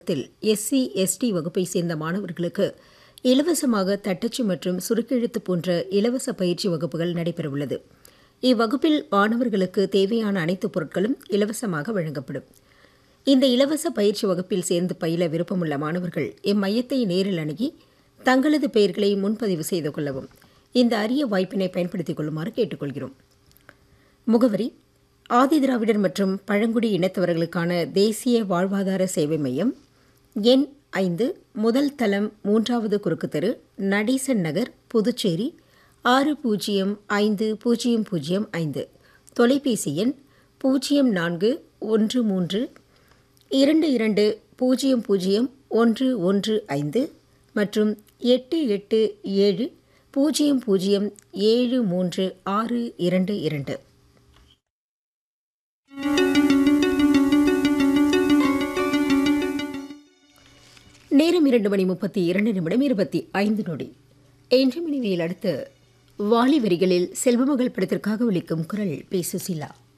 SC/ST வகுப்பை சேர்ந்த மாணவர்களுக்கு இலவசமாக தட்டச்சு மற்றும் சுருக்கெழுத்து போன்ற இலவச பயிற்சி வகுப்புகள் நடைபெறவுள்ளது. இவ்வகுப்பில் மாணவர்களுக்கு தேவையான அனைத்து பொருட்களும் இலவசமாக வழங்கப்படும். இந்த இலவச பயிற்சி வகுப்பில் சேர்ந்து பயில விருப்பமுள்ள மாணவர்கள் இம்மையத்தை நேரில் அணுகி தங்களது பெயர்களை முன்பதிவு செய்து கொள்ளவும். இந்த அரிய வாய்ப்பினை பயன்படுத்திக் கொள்ளுமாறு கேட்டுக்கொள்கிறோம். முகவரி: ஆதிதிராவிடர் மற்றும் பழங்குடி இனத்தவர்களுக்கான தேசிய வாழ்வாதார சேவை மையம், எண் 5, முதல் தளம், 3வது குறுக்கு தெரு, நடேசன் நகர், புதுச்சேரி 605005. தொலைபேசி எண் 041322000115 மற்றும் 8870073622. நேரம் 2:32:25. இன்று மணிவியல் அடுத்து வாலி வரிகளில் செல்வமகள் படத்திற்காக ஒலிக்கும் குரல் பி. சுசீலா.